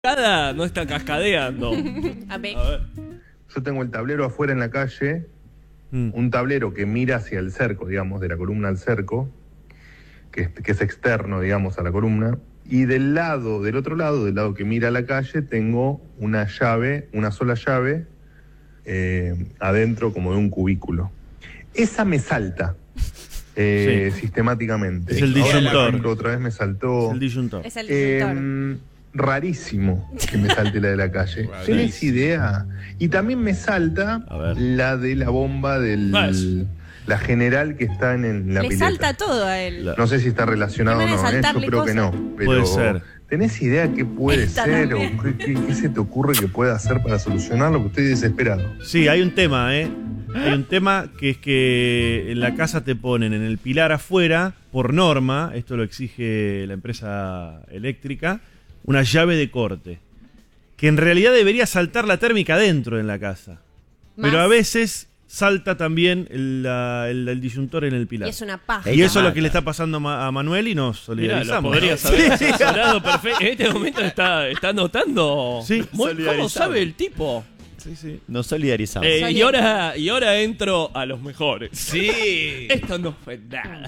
No está cascadeando. A ver. Yo tengo el tablero afuera en la calle, un tablero que mira hacia el cerco, digamos, de la columna al cerco, que es externo, digamos, a la columna. Y del otro lado, del lado que mira a la calle, tengo una llave, una sola llave, adentro como de un cubículo. Esa me salta sistemáticamente. Es el disyuntor. Ahora, por ejemplo, otra vez me saltó. Es el disyuntor. Es el disyuntor. Rarísimo que me salte la de la calle. ¿Tenés idea? Y también me salta la de la bomba la general que está en la Le pileta. salta todo a él. No sé si está relacionado o no, yo creo que no. Pero puede ser. ¿Tenés idea qué puede ser o qué se te ocurre que pueda hacer para solucionarlo? Que estoy desesperado. Sí, hay un tema, Hay un tema que es que en la casa te ponen en el pilar afuera, por norma, esto lo exige la empresa eléctrica, una llave de corte, que en realidad debería saltar la térmica dentro en la casa. Pero a veces salta también el disyuntor en el pilar. Y es una paja. Y eso es lo que le está pasando a Manuel y nos solidarizamos. Mirá, lo podría saber asesorado perfecto. En este momento está anotando. Sí, ¿Cómo sabe el tipo? Sí. Nos solidarizamos. Y ahora entro a los mejores. Sí. Esto no fue nada.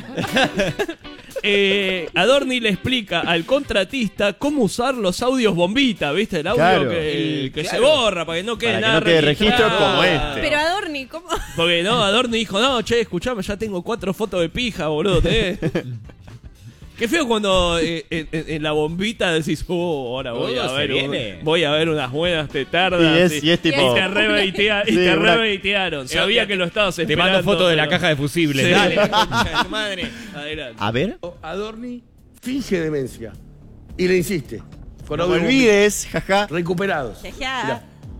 Adorni le explica al contratista cómo usar los audios bombita, ¿viste? El audio Claro. que se borra para que no quede Para que nada no quede registro registrado. como este. Pero Adorni, ¿cómo? Porque Adorni dijo, no, che, escuchame, ya tengo 4 fotos de pija, boludo. Qué feo cuando en la bombita decís, ahora voy a ver unas buenas tetardas. Y es tipo... Y te rebaitearon. Sabía que lo estabas esperando. Te mando foto de la caja de fusibles. Sí. Dale, concha de tu madre. Adelante. A ver. Adorni finge demencia y le insiste. Con No audio me olvides, jaja. recuperados. Ya.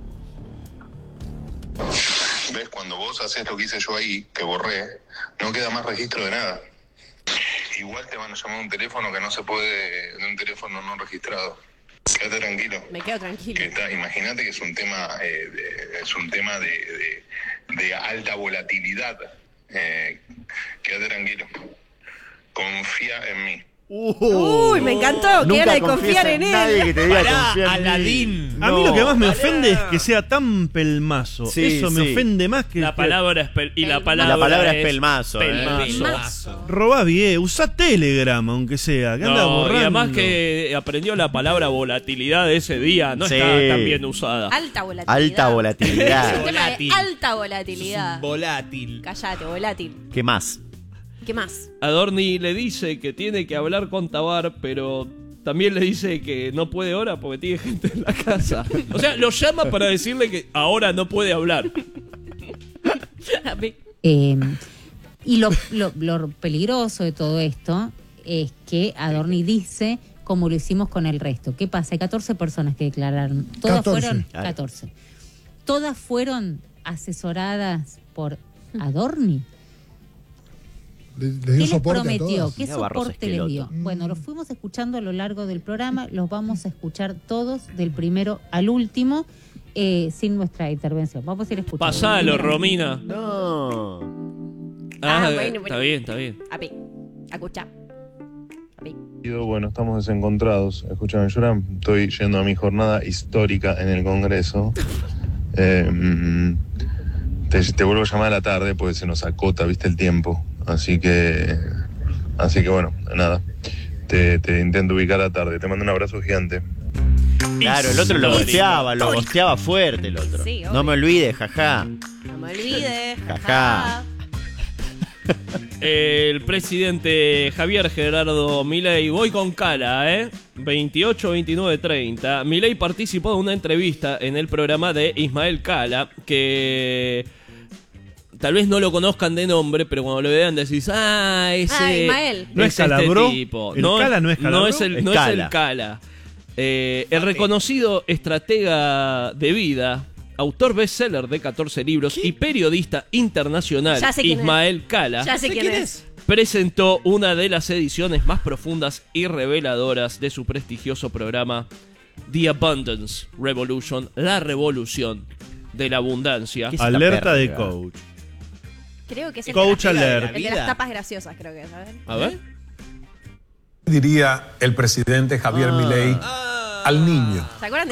¿Ves? Cuando vos haces lo que hice yo ahí, que borré, no queda más registro de nada. Igual te van a llamar a un teléfono que no se puede, de un teléfono no registrado. Quédate tranquilo. Me quedo tranquilo. Imagínate que es un tema, de alta volatilidad. Quédate tranquilo. Confía en mí. Uy, me encantó. Que era de confiar en Nadie él. que te diga confiar en mí. Aladín. A mí lo que más me ofende es que sea tan pelmazo. Sí, Eso me sí. ofende más que... La palabra es La palabra es pelmazo. Pelmazo. Robá bien, usá Telegram, aunque sea. Que anda borrando. Y además que aprendió la palabra volatilidad de ese día. No Sí. está tan bien usada. Alta volatilidad. Alta Es un volatilidad. tema de alta volatilidad. Volátil. Cállate, volátil. ¿Qué más? ¿Qué más? Adorni le dice que tiene que hablar con Tabar, pero también le dice que no puede ahora porque tiene gente en la casa. O sea, lo llama para decirle que ahora no puede hablar. Y lo peligroso de todo esto es que Adorni dice, como lo hicimos con el resto. ¿Qué pasa? Hay 14 personas que declararon. Todas 14. fueron 14. Todas fueron asesoradas por Adorni. Le ¿Qué dio les soporte a prometió? todas. ¿Qué Mira, Barros soporte les dio? Bueno, los fuimos escuchando a lo largo del programa, los vamos a escuchar todos del primero al último, sin nuestra intervención. Vamos a ir escuchando. Pasalo, Romina. No. Bueno. Está bien. A ver, escucha. Bueno, estamos desencontrados. Escúchame, yo ahora estoy yendo a mi jornada histórica en el Congreso. Te vuelvo a llamar a la tarde porque se nos acota, viste, el tiempo. Así que bueno, nada. Te intento ubicar a la tarde. Te mando un abrazo gigante. Claro, el otro lo gosteaba fuerte el otro. Sí, obvio. No me olvides, jaja. No me olvides. Jaja. El presidente Javier Gerardo Milei, voy con Cala, 28, 29, 30. Milei participó de una entrevista en el programa de Ismael Cala, que tal vez no lo conozcan de nombre, pero cuando lo vean decís, ese Ismael. ¿No es Calabró? tipo. ¿El Cala no es Calabró? No es el Cala. El reconocido estratega de vida, autor bestseller de 14 libros y periodista internacional, Ya sé quién Ismael Cala, Ya sé quién es. presentó una de las ediciones más profundas y reveladoras de su prestigioso programa The Abundance Revolution, la revolución de la abundancia. ¿Qué es esta Alerta de perra? coach. Creo que es el Coach de las- alert. el de las tapas graciosas, creo que es, ¿sabes? A ver. Diría el presidente Javier Milei al niño. ¿Se acuerdan